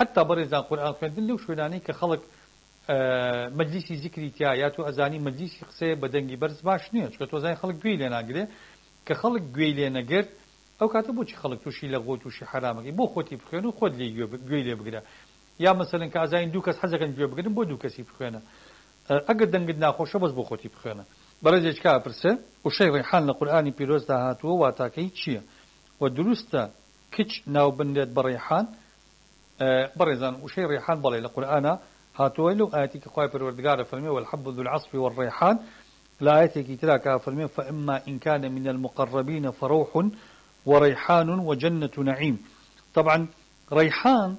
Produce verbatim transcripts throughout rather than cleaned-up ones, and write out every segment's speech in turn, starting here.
حتى برزان قرآن خوێندن لەو شوێنانەی کە خەڵک مەجلیسی زیکری تیا یا تو ئەزانی مەجلیسی قسەیە بە دەنگی بەرز باش نییە چکە تۆزای خەڵک گوێی لێ ناگرێ کە خەڵک گوێی لێ نەگرت ئەو کاتە بۆچی خەڵک تووشی لە غۆ تووشی حرامەکەی بۆ خۆتی بخوێن و خۆت لێ گوێی لێ بگرە یا مەسەلەن کە ئازاین دوو کەس حەزەکەن گوێ بگرن بۆ دوو کەسی بخوێنە ئەگەر دەنگت ناخۆشە بەس بۆ خۆتی بخوێنە بەڕێزێک کا پرسە وشەی ڕێحان لە قورئانی پیرۆزدا هاتووە واتاکەی چییە و دروستە کچ ناوبندێت بە ڕێحان بەڕێزان وشەی ڕێحان بەڵێ لە قورئانە هاتووە لەو ئاەتی کە خوای پەروەردگارە فەرمێ والحب ذو العصف والريحان لآيتك تراك فرمي فإما إن كان من المقربين فروح وريحان وجنة نعيم طبعا ريحان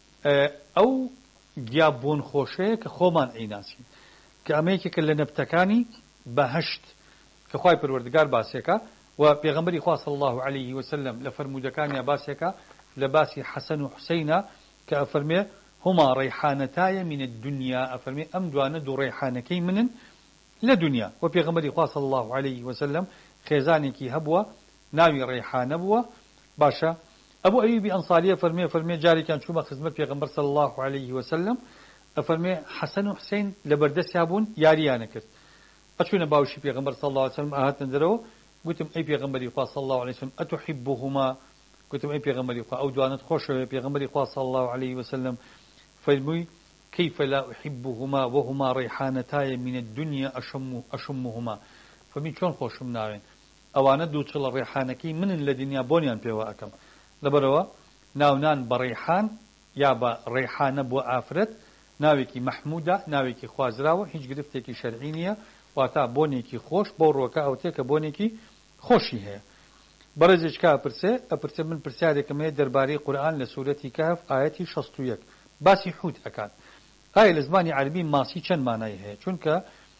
أو جابون خوشي كخومان عيناسي كأميكي كلا نبتكاني بهشت كخواي پروردگار باسيكا وبيغمبري خواه صلى الله عليه وسلم لفرمودكاني باسيكا لباسي حسن وحسين كأفرمي هما ريحانتاي من الدنيا أفرمي أم دوانا دو ريحانكي منن لدنيا وبيغمبري خواه صلى الله عليه وسلم خيزانكي هبوة ناوي ريحان بوة باشا أبو أيوب أنصارية فرمي فرمي جاري كان شوما خزمة بيغمبر صلى الله عليه وسلم فرمي حسن وحسين لبردس يابون ياريانا كرت أشونا باوشي بيغمبر صلى الله عليه وسلم أهات ندرو قلتم أي بيغمبري خواه صلى الله عليه وسلم أتحبهما قلتم أي بيغمبري خواه أو دوانت خوش بيغمبري خواه صلى الله عليه وسلم فرمي كيف لا أحبهما وهما ريحانتاي من الدنيا أشم أشمهما فمن شون خوشم ناوين أوانا دوتشل الريحانكي من الدنيا بونيان بيوا أكم لبروا ناونان بريحان يا بريحان بو آفرت ناويكي محمودة ناويكي خوازراوة هيج قرفتكي شرعينية واتا بونيكي خوش بوروكا أو تيكا بونيكي خوشي هي برزج كا برسي أبرسي من برسالة كمية درباري قرآن لسورة كهف آياتي شصتويك باسي حوت أكاد هاي لزمانی عربی ماسی چەند مانای هەیە چونکە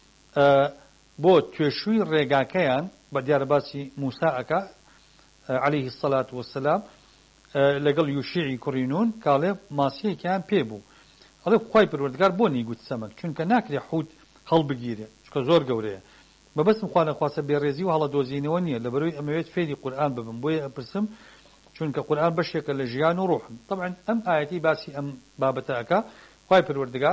بۆ توێشووی ڕێگاکەیان بە دیارە باسی موساەکە عليه الصلاة والسلام لەگەڵ یوشیعی کوڕی نون کاڵێ ماسیەکیان پێ بوو ئەڵێ خوای پەروەردگار بۆ نیگوت سەمەک چونکە ناکرێ حوت هەڵبگیرێ چونکە زۆر گەورەیە بەبەستم خوا نەخواسە بێڕێزی و هەڵە دۆزینەوە نییە لەبەرەوەی ئەمەوێت فێری قورئان ببم بۆیە ئەپرسم چونکە قورئان بەشێکە لە ژیان و ڕوحم طبعا ئەم ئاەتی باسی ئەم بابەتەکە خوای پەروەردگار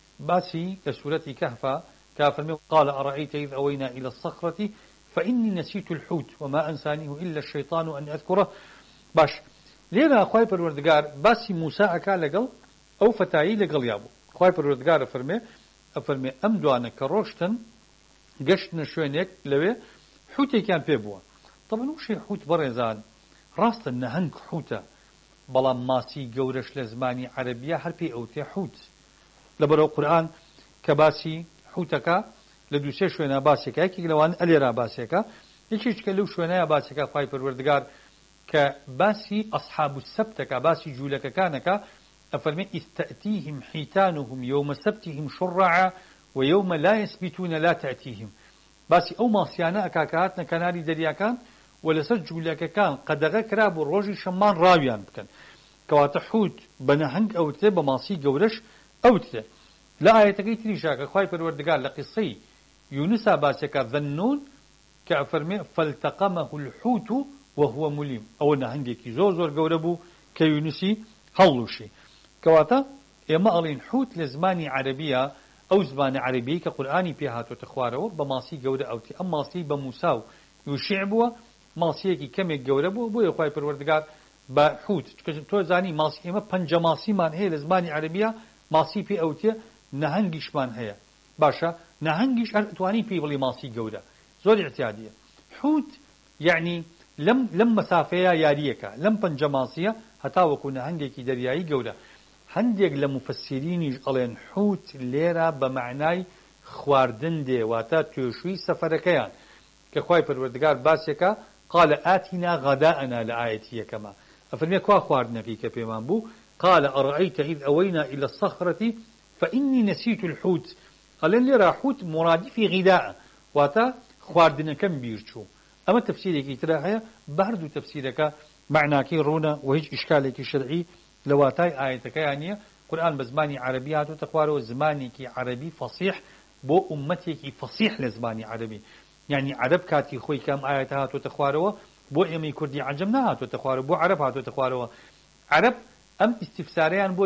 باسي سورة كهف كافر قال أرأيت إذ أوينا إلى الصخرة فإني نسيت الحوت وما أنسانيه إلا الشيطان أن أذكره باش لينا خوای پەروەردگار باسي موسى أكا لقل أو فتاي لقل يابو خوای پەروەردگار فرمي أفرمي أم دوانا كروشتن قشتنا شوينيك لوي حوتي كان بيبوا طبعا وشي حوت برزان راست النهنك حوتا بەڵام ماسی گەورەش لە زمانی عەرەبیە هەر پێی ئەوتێ حوت لەبەرەوە قورئان کە باسی حوتەکە لە دوو سێ شوێنە باسێکە یەکێک لەوان ئەلێرا باسێکە یەکێککە لەو شوێنەیە باسێکە خوای پەروەردگار کە باسی ئەصحاب السەبتەکە باسی جوولەکەکانەکە ئەفەرمێ إذ تأتيهم حيتانهم يوم سبتهم شرعا ويوم لا يسبتون لا تأتيهم باسی ئەو ماسیانە ئەکا کە هاتنە کەناری دەریاکان و لەسەر جوولەکەکان قەدەغە کرا بۆ ڕۆژی شەممان ڕاویان بکەن کەواتە حوت بە نەهەنگ ئەوتێ بە ماسی گەورەش ئەوتێ لە ئاەتەکەی تریشا کە خوای پەروەردگار لە قیسەی یونسا باسێکە ذەنون کە ئەفەرمێ فەلتەقەمەه الحوت وهو ملیم ئەوە نەهەنگێکی زۆر زۆر گەورە بوو کە یونسی هەڵوشی کەواتە ئێمە ئەڵێن حوت لە زمانی عەرەبیە ئەو زمانی عەرەبیی کە قورئانی پێ هاتوۆتە خوارەوە بە ماسی گەورە ئەوتی ئەم ماسی بە موسا و یوشیع بووە ماسیەکی کەمێک گەورە بوو بۆیە خوای پەروەردگار بە حوت تۆ زانی ماسی ئێمە پەنجە ماسیمان هەیە لە زمانی عەرەبیە ماسی پێ ئەوتێ نەهەنگیشمان هەیە باشە نەهەنگیش هەر ئەتوانی پێی بڵی ماسی گەورە زۆر احتیادیە حوت یعنی لەم لەم مەسافەیە یاریەکە لەم پەنجە ماسیە هەتا وەکو نەهەنگێکی دەریایی گەورە هەندێک لە مفەسسیرینیش ئەڵێن حوت لێرە بە معنای خواردن دێ واتە توێشووی سەفەرەکەیان کە خوای پەروەردگار باسێکە قال آتنا غداءنا لآيتي كما أفرمي كوا خواردنكي كبيمان بو قال أرأيت إذ أوينا إلى الصخرة فإني نسيت الحوت قال لي راحوت مرادف غداء واتا خواردنكم بيرشو أما تفسيرك تراحيا بردو تفسيرك معناك رونا وهيج إشكالك شرعي لواتاي آيتك يعني قرآن بزماني عربيات وتقوارو زمانك عربي فصيح بو أمتك فصيح لزماني عربي يعني عرب كاتي خوي كم آيات هاتو تخواروا بو إمي كردي عجم نهاتو تخواروا بو عرب هاتو تخواروا عرب أم استفساريان بو